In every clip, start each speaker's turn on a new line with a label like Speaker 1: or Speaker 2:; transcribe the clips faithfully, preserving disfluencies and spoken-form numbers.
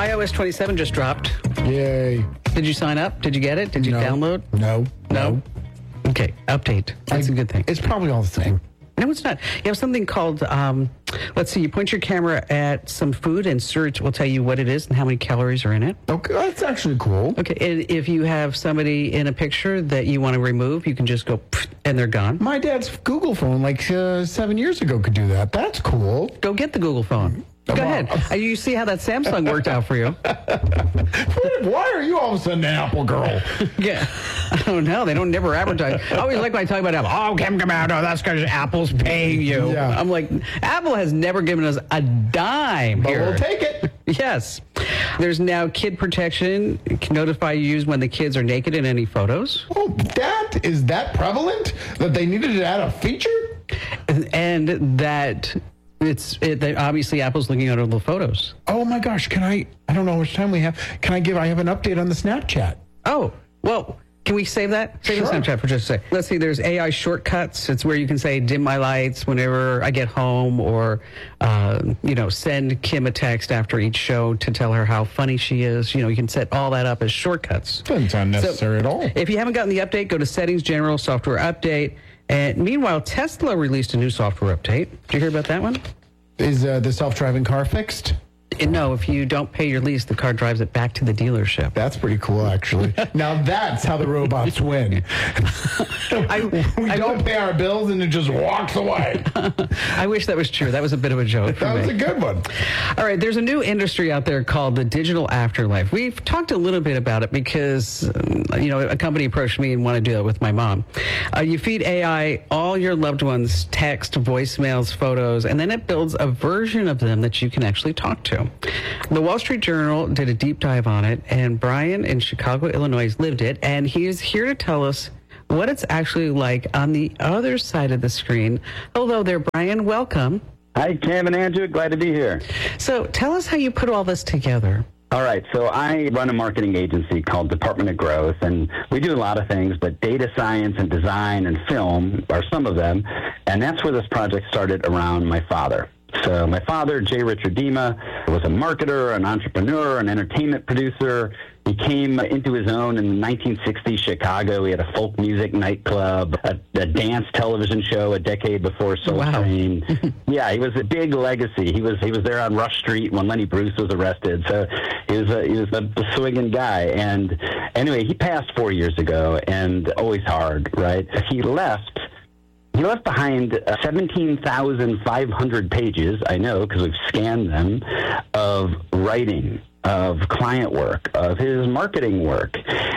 Speaker 1: i O S twenty-seven just dropped.
Speaker 2: Yay.
Speaker 1: Did you sign up? Did you get it? Did you
Speaker 2: No.
Speaker 1: download?
Speaker 2: No.
Speaker 1: No? Okay, update. That's
Speaker 2: I-
Speaker 1: a good thing.
Speaker 2: It's probably all the same.
Speaker 1: No, it's not. You have something called, um, let's see, you point your camera at some food and search will tell you what it is and how many calories are in it.
Speaker 2: Okay, that's actually cool.
Speaker 1: Okay, and if you have somebody in a picture that you want to remove, you can just go, pfft, and they're gone.
Speaker 2: My dad's Google phone, like uh, seven years ago, could do that. That's cool.
Speaker 1: Go get the Google phone. Go
Speaker 2: Wow.
Speaker 1: ahead. Uh, You see how that Samsung worked out for you.
Speaker 2: Why are you all of a sudden an Apple girl?
Speaker 1: Yeah. I don't know. They don't never advertise. I always like when I talk about Apple. Oh, Kim, come out. Oh, that's because Apple's paying you.
Speaker 2: Yeah.
Speaker 1: I'm like, Apple has never given us a dime
Speaker 2: But
Speaker 1: here.
Speaker 2: we'll take it.
Speaker 1: Yes. There's now kid protection. It can notify you when the kids are naked in any photos.
Speaker 2: Oh, that is that prevalent that they needed to add a feature?
Speaker 1: And that it's it, that obviously Apple's looking at all the photos.
Speaker 2: Oh my gosh, can I? I don't know how much time we have. Can I give? I have an update on the Snapchat.
Speaker 1: Oh, well, can we save that? Save
Speaker 2: Sure.
Speaker 1: the Snapchat for just a sec. Let's see, there's A I shortcuts. It's where you can say dim my lights whenever I get home or, uh, you know, send Kim a text after each show to tell her how funny she is. You know, you can set all that up as shortcuts.
Speaker 2: Doesn't sound necessary at all.
Speaker 1: If you haven't gotten the update, go to Settings, General, Software Update. And meanwhile, Tesla released a new software update. Did you hear about that one?
Speaker 2: Is uh, the self-driving car fixed?
Speaker 1: And no, if you don't pay your lease, the car drives it back to the dealership.
Speaker 2: That's pretty cool, actually. Now that's how the robots win.
Speaker 1: I,
Speaker 2: We
Speaker 1: I,
Speaker 2: don't pay our bills and it just walks away.
Speaker 1: I wish that was true. That was a bit of a joke for
Speaker 2: That
Speaker 1: me.
Speaker 2: was a good one.
Speaker 1: All right, there's a new industry out there called the digital afterlife. We've talked a little bit about it because, um, you know, a company approached me and wanted to do it with my mom. Uh, you feed A I all your loved ones' text, voicemails, photos, and then it builds a version of them that you can actually talk to. The Wall Street Journal did a deep dive on it, and Brian in Chicago, Illinois, lived it, and he is here to tell us what it's actually like on the other side of the screen. Hello there, Brian. Welcome.
Speaker 3: Hi, Cam and Andrew. Glad to be here.
Speaker 1: So tell us how you put all this together.
Speaker 3: All right, so I run a marketing agency called Department of Growth, and we do a lot of things, but data science and design and film are some of them, and that's where this project started around my father. So my father, J. Richard Dima, was a marketer, an entrepreneur, an entertainment producer. He came into his own in nineteen sixty Chicago. He had a folk music nightclub, a, a dance television show a decade before Soul
Speaker 1: Wow.
Speaker 3: Train. Yeah, he was a big legacy. He was he was there on Rush Street when Lenny Bruce was arrested. So he was a, he was a, a swinging guy. And anyway, he passed four years ago, and always hard, right? He left. He left behind uh, seventeen thousand five hundred pages, I know, because we've scanned them, of writing, of client work, of his marketing work.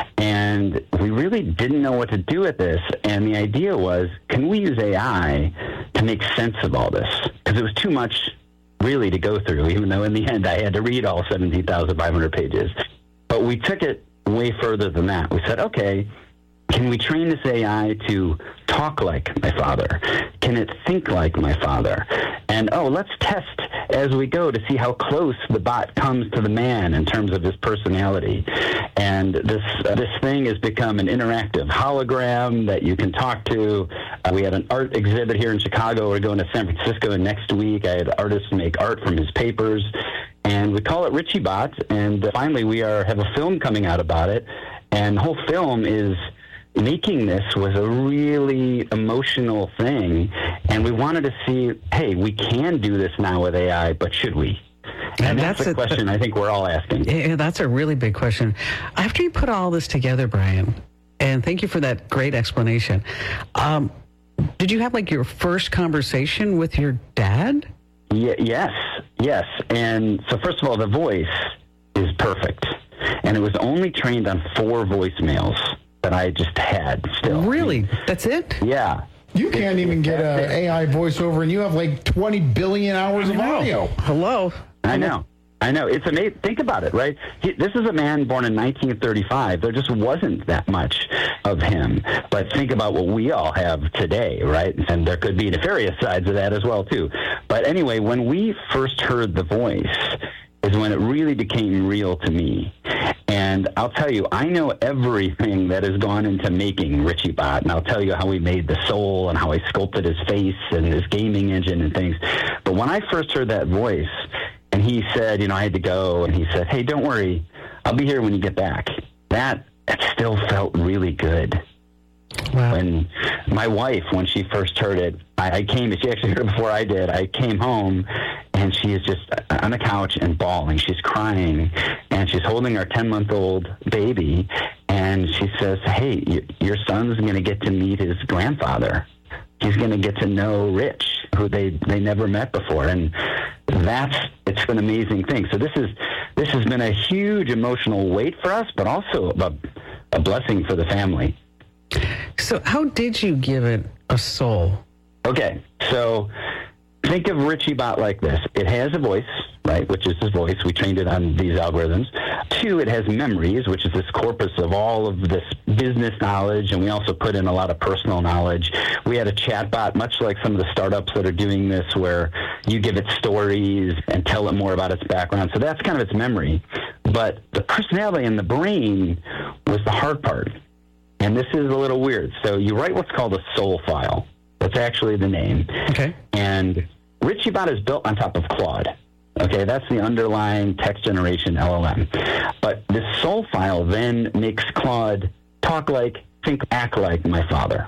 Speaker 3: And we really didn't know what to do with this. And the idea was, can we use A I to make sense of all this? Because it was too much, really, to go through, even though in the end I had to read all seventeen thousand five hundred pages. But we took it way further than that. We said, okay, can we train this A I to talk like my father? Can it think like my father? And, oh, let's test as we go to see how close the bot comes to the man in terms of his personality. And this uh, this thing has become an interactive hologram that you can talk to. Uh, we had an art exhibit here in Chicago. We're going to San Francisco next week. I had artists make art from his papers. And we call it Richie Bot. And uh, finally, we are have a film coming out about it. And the whole film is... making this was a really emotional thing, and we wanted to see, hey, we can do this now with A I, but should we? And,
Speaker 1: And
Speaker 3: that's,
Speaker 1: that's
Speaker 3: the
Speaker 1: a-
Speaker 3: question I think we're all asking.
Speaker 1: Yeah, that's a really big question. After you put all this together, Brian, and thank you for that great explanation, um, did you have like your first conversation with your dad?
Speaker 3: Y- yes, yes. And so first of all, the voice is perfect, and it was only trained on four voicemails that I just had still.
Speaker 1: Really? That's it?
Speaker 3: Yeah.
Speaker 2: You can't even get a A I voiceover, and you have like twenty billion hours of audio.
Speaker 1: Hello?
Speaker 3: I know. I know. It's amazing. Think about it, right? He, this is a man born in nineteen thirty-five. There just wasn't that much of him. But think about what we all have today, right? And there could be nefarious sides of that as well, too. But anyway, when we first heard the voice is when it really became real to me. And I'll tell you, I know everything that has gone into making Richie Bot, and I'll tell you how we made the soul and how I sculpted his face and his gaming engine and things. But when I first heard that voice, and and he said, you know, I had to go, and he said, hey, don't worry, I'll be here when you get back. That, that still felt really good.
Speaker 1: Wow.
Speaker 3: When my wife, when she first heard it, I, I came, she actually heard it before I did. I came home, and she is just on the couch and bawling. She's crying, and she's holding our ten-month-old baby, and she says, hey, y- your son's going to get to meet his grandfather. He's going to get to know Rich, who they, they never met before. And that's, it's an amazing thing. So this is, this has been a huge emotional weight for us, but also a, a blessing for the family.
Speaker 1: So how did you give it a soul?
Speaker 3: Okay, so think of Richie Bot like this. It has a voice, right, which is his voice. We trained it on these algorithms. Two, it has memories, which is this corpus of all of this business knowledge, and we also put in a lot of personal knowledge. We had a chatbot, much like some of the startups that are doing this, where you give it stories and tell it more about its background. So that's kind of its memory. But the personality and the brain was the hard part. And this is a little weird. So you write what's called a soul file. That's actually the name.
Speaker 1: Okay.
Speaker 3: And RichieBot is built on top of Claude. Okay, that's the underlying text generation L L M. But this soul file then makes Claude talk like, think, act like my father.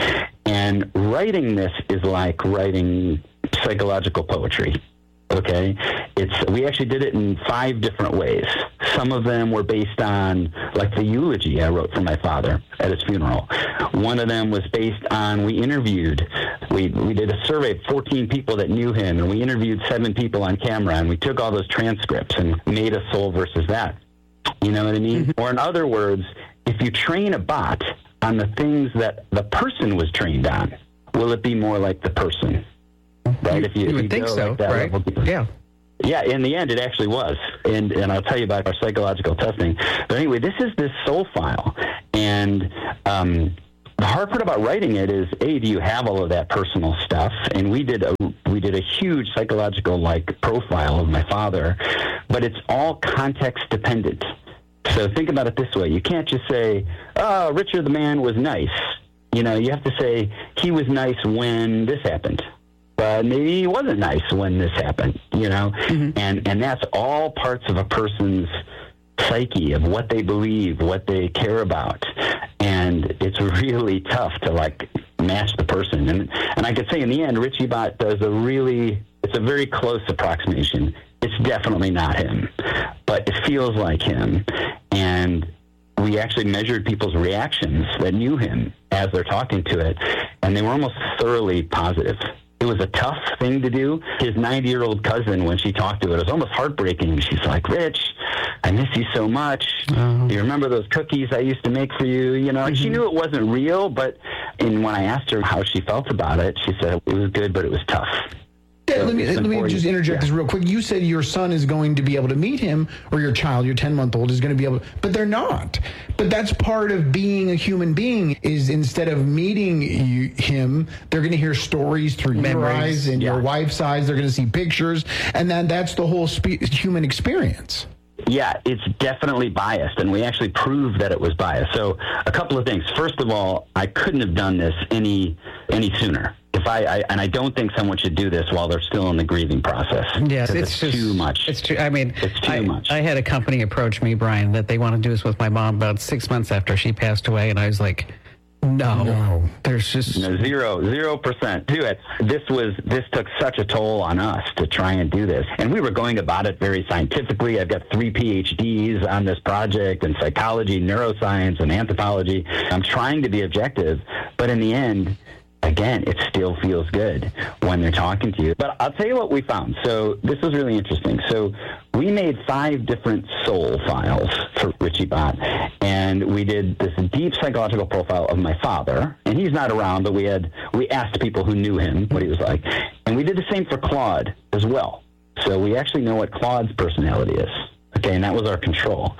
Speaker 3: And writing this is like writing psychological poetry. Okay, it's we actually did it in five different ways. Some of them were based on, like, the eulogy I wrote for my father at his funeral. One of them was based on, we interviewed, we we did a survey of fourteen people that knew him, and we interviewed seven people on camera, and we took all those transcripts and made a soul versus that. You know what I mean? Mm-hmm. Or in other words, if you train a bot on the things that the person was trained on, will it be more like the person? Right? If you,
Speaker 1: you
Speaker 3: if
Speaker 1: would
Speaker 3: you
Speaker 1: think
Speaker 3: go
Speaker 1: so,
Speaker 3: like that
Speaker 1: right?
Speaker 3: level.
Speaker 1: Yeah.
Speaker 3: Yeah, in the end, it actually was. And and I'll tell you about our psychological testing. But anyway, this is this soul file. And um, the hard part about writing it is, A, do you have all of that personal stuff? And we did a, we did a huge psychological, like, profile of my father. But it's all context dependent. So think about it this way. You can't just say, oh, Richard the man was nice. You know, you have to say, he was nice when this happened. But maybe he wasn't nice when this happened, you know? Mm-hmm. And and that's all parts of a person's psyche, of what they believe, what they care about. And it's really tough to, like, match the person. And and I could say in the end, RichieBot does a really, it's a very close approximation. It's definitely not him, but it feels like him. And we actually measured people's reactions that knew him as they're talking to it, and they were almost thoroughly positive. It was a tough thing to do. His ninety-year-old cousin, when she talked to it, it was almost heartbreaking. She's like, Rich, I miss you so much. Uh-huh. Do you remember those cookies I used to make for you? You know, mm-hmm. She knew it wasn't real, but and when I asked her how she felt about it, she said it was good, but it was tough.
Speaker 2: Yeah, let me let me just interject yeah. this real quick. You said your son is going to be able to meet him, or your child, your ten-month-old, is going to be able to, but they're not. But that's part of being a human being, is instead of meeting you, him, they're going to hear stories through Memories. your eyes and yeah. your wife's eyes. They're going to see pictures, and then that's the whole spe- human experience.
Speaker 3: Yeah, it's definitely biased, and we actually proved that it was biased. So a couple of things. First of all, I couldn't have done this any any sooner. If I, I and I don't think someone should do this while they're still in the grieving process.
Speaker 1: Yes, it's,
Speaker 3: it's
Speaker 1: just,
Speaker 3: too much.
Speaker 1: It's too. I mean,
Speaker 3: it's too
Speaker 1: I,
Speaker 3: much.
Speaker 1: I had a company approach me, Brian, that they want to do this with my mom about six months after she passed away, and I was like, no, no. there's just
Speaker 3: no, zero, zero percent do it. This was this took such a toll on us to try and do this, and we were going about it very scientifically. I've got three P H Ds on this project in psychology, neuroscience, and anthropology. I'm trying to be objective, but in the end, again, it still feels good when they're talking to you. But I'll tell you what we found. So this was really interesting. So we made five different soul files for RichieBot, and we did this deep psychological profile of my father. And he's not around, but we had we asked people who knew him what he was like. And we did the same for Claude as well. So we actually know what Claude's personality is. Okay, and that was our control.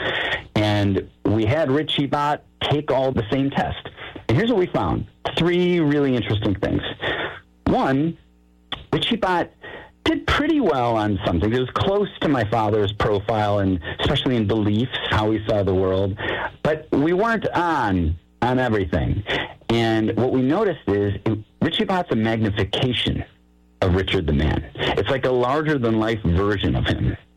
Speaker 3: And we had RichieBot take all the same test. And here's what we found. Three really interesting things. One, RichieBot did pretty well on some things. It was close to my father's profile, and especially in beliefs, how he saw the world. But we weren't on on everything. And what we noticed is RichieBot's a magnification of Richard the Man. It's like a larger-than-life version of him.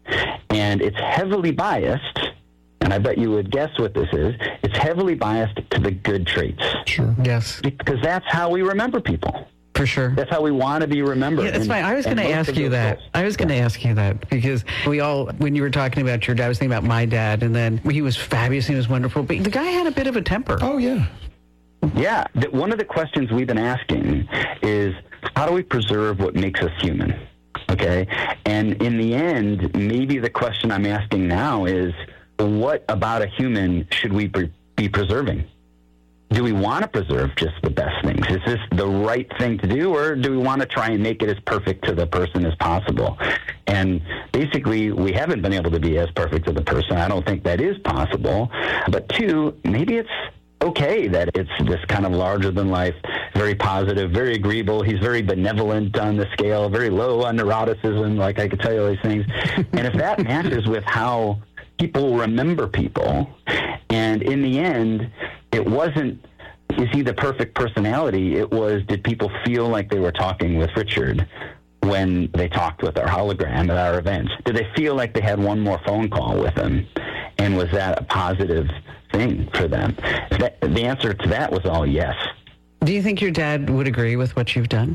Speaker 3: And it's heavily biased, and I bet you would guess what this is. It's heavily biased to the good traits.
Speaker 2: Sure.
Speaker 1: Yes.
Speaker 3: Because that's how we remember people.
Speaker 1: For sure.
Speaker 3: That's how we want to be remembered.
Speaker 1: Yeah, that's fine. I was going to ask you that. Roles. I was going to yeah. ask you that because we all, when you were talking about your dad, I was thinking about my dad, and then he was fabulous, he was wonderful, but the guy had a bit of a temper.
Speaker 2: Oh, yeah.
Speaker 3: Yeah. One of the questions we've been asking is, how do we preserve what makes us human? Okay? And in the end, maybe the question I'm asking now is, what about a human should we be preserving? Do we want to preserve just the best things? Is this the right thing to do, or do we want to try and make it as perfect to the person as possible? And basically, we haven't been able to be as perfect to the person. I don't think that is possible. But two, maybe it's okay that it's this kind of larger-than-life, very positive, very agreeable. He's very benevolent on the scale, very low on neuroticism, like I could tell you all these things. And if that matches with how people remember people, and in the end, it wasn't, is he the perfect personality? It was, did people feel like they were talking with Richard when they talked with our hologram at our events? Did they feel like they had one more phone call with him? And was that a positive thing for them? That, the answer to that was all yes.
Speaker 1: Do you think your dad would agree with what you've done?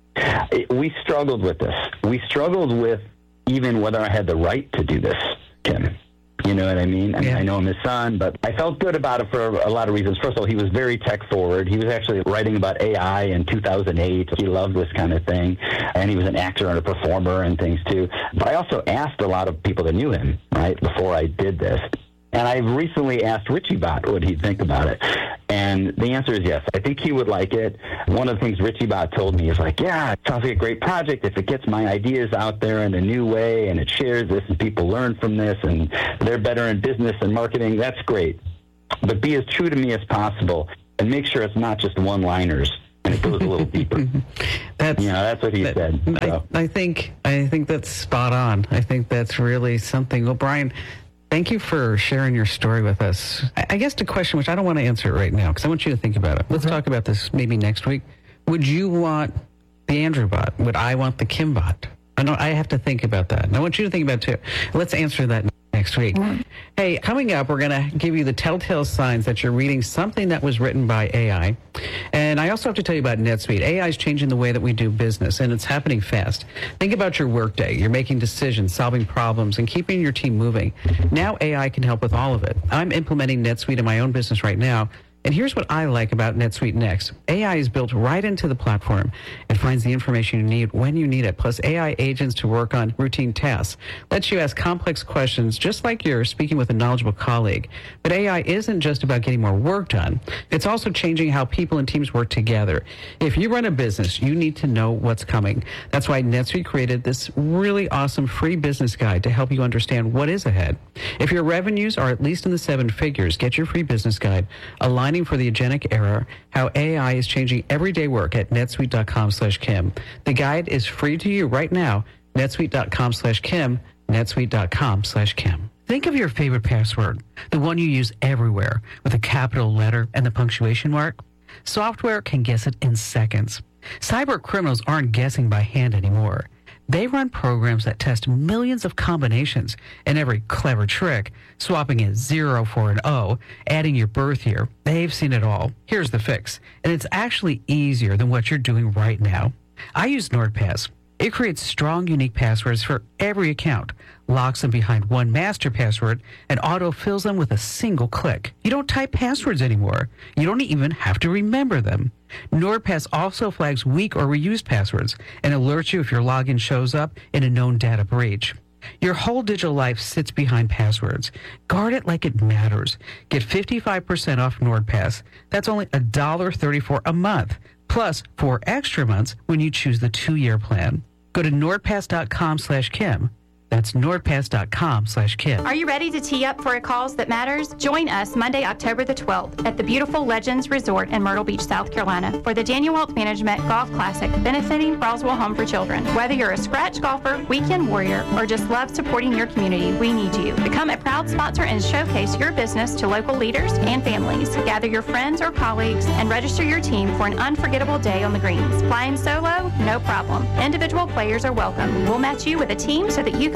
Speaker 3: It, we struggled with this. We struggled with even whether I had the right to do this, Kim. You know what I mean? I mean,
Speaker 1: yeah.
Speaker 3: I know I'm his son, but I felt good about it for a lot of reasons. First of all, he was very tech forward. He was actually writing about A I in two thousand eight. He loved this kind of thing. And he was an actor and a performer and things too. But I also asked a lot of people that knew him, right, before I did this. And I recently asked Richie Bott what he'd think about it. And the answer is yes. I think he would like it. One of the things Richie Bott told me is like, yeah, it sounds like a great project. If it gets my ideas out there in a new way and it shares this and people learn from this and they're better in business and marketing, that's great. But be as true to me as possible and make sure it's not just one-liners and it goes a little deeper.
Speaker 1: That's,
Speaker 3: you know, that's what he
Speaker 1: that,
Speaker 3: said. So.
Speaker 1: I, I think I think that's spot on. I think that's really something. Well, Brian, thank you for sharing your story with us. I, I guess the question, which I don't want to answer it right now, because I want you to think about it. Let's mm-hmm. talk about this maybe next week. Would you want the Andrew bot? Would I want the Kim bot? I know I have to think about that. And I want you to think about it too. Let's answer that next week. Mm-hmm. Hey, coming up, we're going to give you the telltale signs that you're reading something that was written by A I. And I also have to tell you about NetSuite. A I is changing the way that we do business, and it's happening fast. Think about your workday. You're making decisions, solving problems, and keeping your team moving. Now A I can help with all of it. I'm implementing NetSuite in my own business right now. And here's what I like about NetSuite Next. A I is built right into the platform. It finds the information you need when you need it, plus A I agents to work on routine tasks. Lets you ask complex questions just like you're speaking with a knowledgeable colleague. But A I isn't just about getting more work done. It's also changing how people and teams work together. If you run a business, you need to know what's coming. That's why NetSuite created this really awesome free business guide to help you understand what is ahead. If your revenues are at least in the seven figures, get your free business guide. Align for the agentic era, how A I is changing everyday work at netsuite.com slash Kim. The guide is free to you right now, netsuite.com slash Kim, netsuite.com slash Kim. Think of your favorite password, the one you use everywhere, with a capital letter and the punctuation mark. Software can guess it in seconds. Cyber criminals aren't guessing by hand anymore. They run programs that test millions of combinations, and every clever trick, swapping a zero for an O, adding your birth year, they've seen it all. Here's the fix, and it's actually easier than what you're doing right now. I use NordPass. It creates strong, unique passwords for every account, locks them behind one master password, and auto-fills them with a single click. You don't type passwords anymore. You don't even have to remember them. NordPass also flags weak or reused passwords and alerts you if your login shows up in a known data breach. Your whole digital life sits behind passwords. Guard it like it matters. Get fifty-five percent off NordPass. That's only one dollar and thirty-four cents a month, plus four extra months when you choose the two-year plan. Go to nordpass.com slash Kim. That's nordpass.com slash Kim.
Speaker 4: Are you ready to tee up for a cause that matters? Join us Monday, October the twelfth at the beautiful Legends Resort in Myrtle Beach, South Carolina for the Daniel Welch Management Golf Classic benefiting Roswell Home for Children. Whether you're a scratch golfer, weekend warrior, or just love supporting your community, we need you. Become a proud sponsor and showcase your business to local leaders and families. Gather your friends or colleagues and register your team for an unforgettable day on the greens. Flying solo? No problem. Individual players are welcome. We'll match you with a team so that you can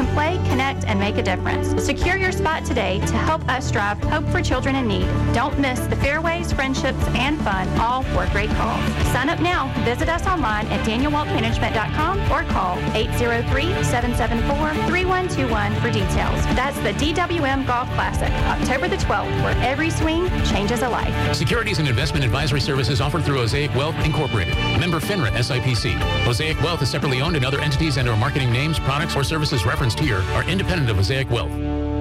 Speaker 4: can play, connect, and make a difference. Secure your spot today to help us drive hope for children in need. Don't miss the fairways, friendships, and fun, all for a great cause. Sign up now. Visit us online at daniel walt management dot com or call eight zero three, seven seven four, three one two one for details. That's the D W M Golf Classic, October the twelfth, where every swing changes a life.
Speaker 5: Securities and investment advisory services offered through Osaic Wealth Incorporated. Member FINRA S I P C. Osaic Wealth is separately owned, and other entities and or marketing names, products, or services referenced here are independent of Osaic Wealth.